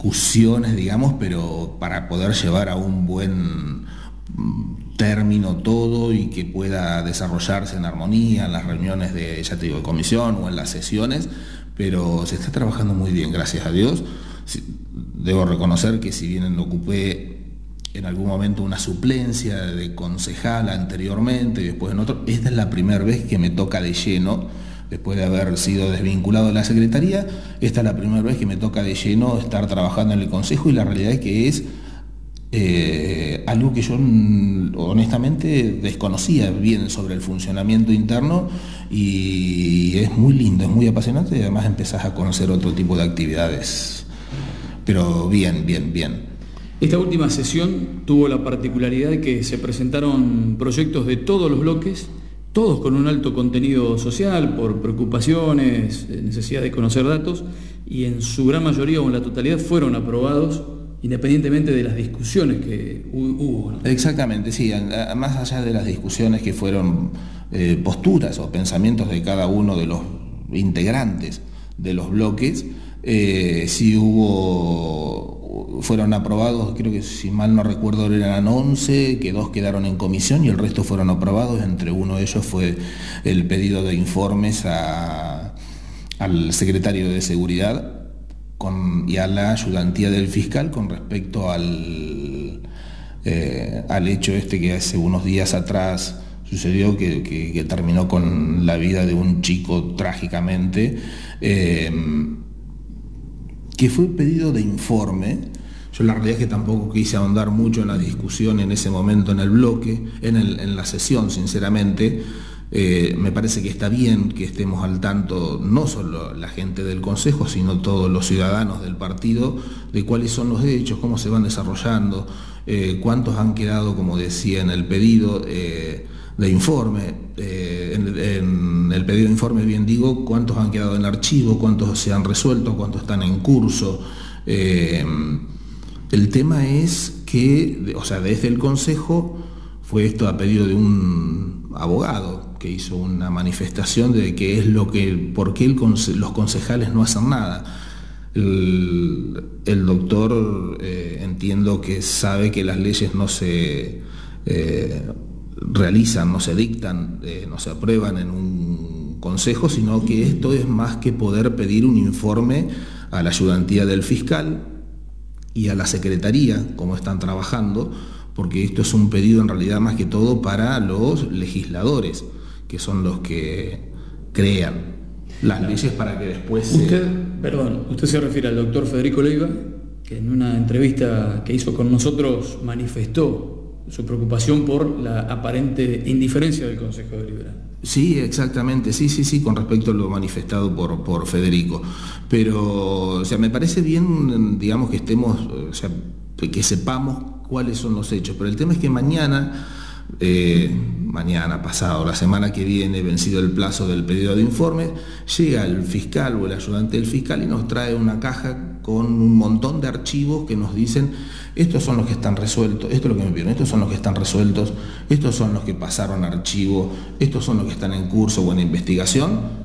discusiones, digamos, pero para poder llevar a un buen término todo y que pueda desarrollarse en armonía en las reuniones de, ya te digo, de comisión o en las sesiones, pero se está trabajando muy bien, gracias a Dios. Debo reconocer que si bien ocupé en algún momento una suplencia de concejal anteriormente y después en otro, esta es la primera vez que me toca de lleno, después de haber sido desvinculado de la Secretaría, esta es la primera vez que me toca de lleno estar trabajando en el Consejo, y la realidad es que es algo que yo honestamente desconocía bien sobre el funcionamiento interno, y es muy lindo, es muy apasionante, y además empezás a conocer otro tipo de actividades, pero bien. Esta última sesión tuvo la particularidad de que se presentaron proyectos de todos los bloques, todos con un alto contenido social, por preocupaciones, necesidad de conocer datos, y en su gran mayoría o en la totalidad fueron aprobados, independientemente de las discusiones que hubo, ¿no? Exactamente, sí, más allá de las discusiones que fueron posturas o pensamientos de cada uno de los integrantes de los bloques, sí fueron aprobados, creo que si mal no recuerdo eran 11, que 2 quedaron en comisión y el resto fueron aprobados. Entre uno de ellos fue el pedido de informes al secretario de Seguridad y a la ayudantía del fiscal con respecto al hecho que hace unos días atrás sucedió, que terminó con la vida de un chico trágicamente, que fue pedido de informe. Yo la realidad es que tampoco quise ahondar mucho en la discusión en ese momento en el bloque, en la sesión, sinceramente. Me parece que está bien que estemos al tanto, no solo la gente del Consejo, sino todos los ciudadanos del partido, de cuáles son los hechos, cómo se van desarrollando, cuántos han quedado, como decía en el pedido de informe, en el pedido de informe, bien digo, cuántos han quedado en archivo, cuántos se han resuelto, cuántos están en curso. El tema es que, desde el Consejo, fue esto a pedido de un abogado que hizo una manifestación de qué es por qué los concejales no hacen nada. El doctor entiendo que sabe que las leyes no se realizan, no se dictan, no se aprueban en un consejo, sino que esto es más que poder pedir un informe a la ayudantía del fiscal y a la secretaría, como están trabajando, porque esto es un pedido en realidad más que todo para los legisladores, que son los que crean las leyes para que después usted se refiere al doctor Federico Leiva, que en una entrevista que hizo con nosotros manifestó su preocupación por la aparente indiferencia del Consejo Deliberante. Sí, exactamente, sí, con respecto a lo manifestado por Federico. Pero, me parece bien, digamos, que estemos, que sepamos cuáles son los hechos, pero el tema es que mañana pasado, la semana que viene, vencido el plazo del pedido de informes, llega el fiscal o el ayudante del fiscal y nos trae una caja con un montón de archivos que nos dicen: estos son los que están resueltos, esto es lo que me pidieron, estos son los que están resueltos, estos son los que pasaron archivo, estos son los que están en curso o en investigación.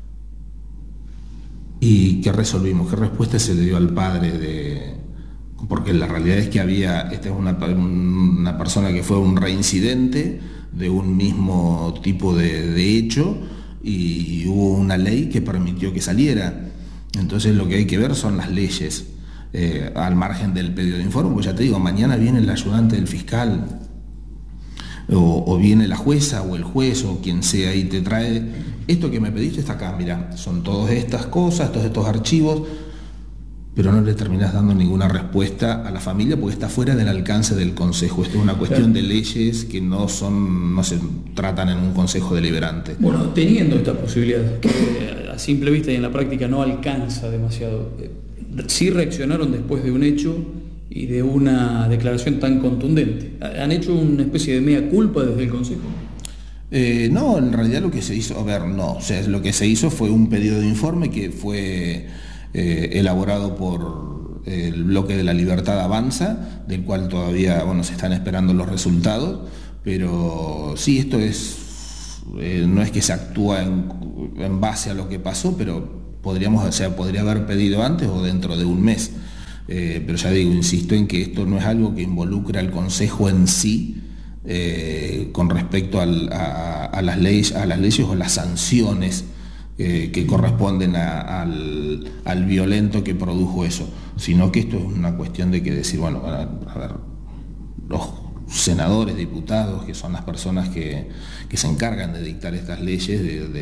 ¿Y qué resolvimos? ¿Qué respuesta se le dio al padre porque la realidad es que esta es una persona que fue un reincidente de un mismo tipo de hecho, y hubo una ley que permitió que saliera? Entonces lo que hay que ver son las leyes, al margen del pedido de informe, pues ya te digo, mañana viene el ayudante del fiscal o viene la jueza o el juez o quien sea y te trae: esto que me pediste está acá, mira, son todas estas cosas, todos estos archivos, pero no le terminás dando ninguna respuesta a la familia porque está fuera del alcance del Consejo. Esto es una cuestión de leyes que no se tratan en un Consejo Deliberante. Bueno, teniendo esta posibilidad, que a simple vista y en la práctica no alcanza demasiado, sí reaccionaron después de un hecho y de una declaración tan contundente. ¿Han hecho una especie de mea culpa desde el Consejo? No, en realidad lo que se hizo, lo que se hizo fue un pedido de informe que fue elaborado por el bloque de la Libertad Avanza, del cual todavía se están esperando los resultados, pero sí, esto no es que se actúa en base a lo que pasó, pero podría haber pedido antes o dentro de un mes. pero ya digo, insisto en que esto no es algo que involucra al Consejo en sí, con respecto a las leyes o las sanciones que corresponden al violento que produjo eso, sino que esto es una cuestión de que decir, bueno, a ver, los senadores, diputados, que son las personas que se encargan de dictar estas leyes,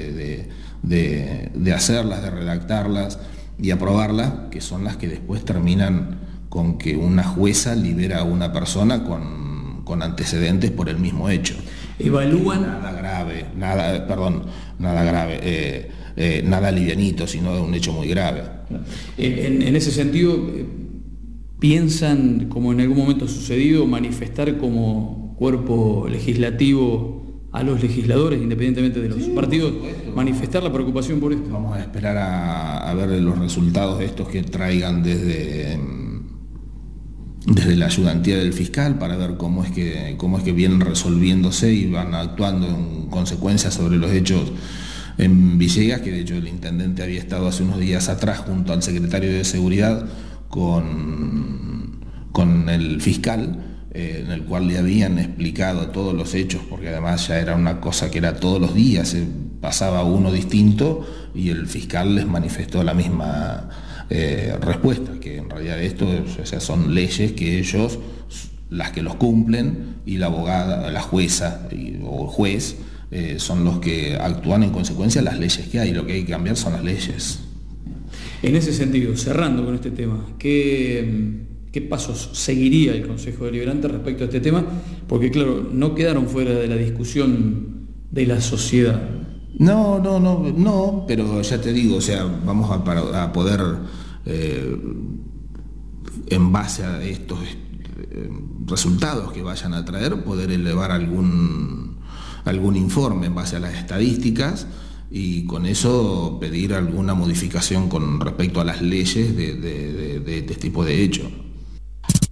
de hacerlas, de redactarlas y aprobarlas, que son las que después terminan con que una jueza libera a una persona con antecedentes por el mismo hecho. Evalúan... Nada livianito, sino un hecho muy grave. En ese sentido, ¿piensan, como en algún momento ha sucedido, manifestar como cuerpo legislativo a los legisladores, independientemente de los partidos, manifestar la preocupación por esto? Vamos a esperar a ver los resultados de estos que traigan desde la ayudantía del fiscal, para ver cómo es que vienen resolviéndose y van actuando en consecuencia sobre los hechos en Villegas, que de hecho el intendente había estado hace unos días atrás junto al secretario de Seguridad con el fiscal, en el cual le habían explicado todos los hechos, porque además ya era una cosa que era todos los días, pasaba uno distinto y el fiscal les manifestó la misma respuesta, que en realidad esto, o sea, son leyes que ellos, las que los cumplen, y la abogada, la jueza o juez son los que actúan en consecuencia de las leyes que hay. Lo que hay que cambiar son las leyes. En ese sentido, cerrando con este tema, ¿qué pasos seguiría el Consejo Deliberante respecto a este tema? Porque claro, no quedaron fuera de la discusión de la sociedad. No, pero ya te digo, o sea, vamos a poder, en base a estos resultados que vayan a traer, poder elevar algún informe en base a las estadísticas, y con eso pedir alguna modificación con respecto a las leyes de este tipo de hechos.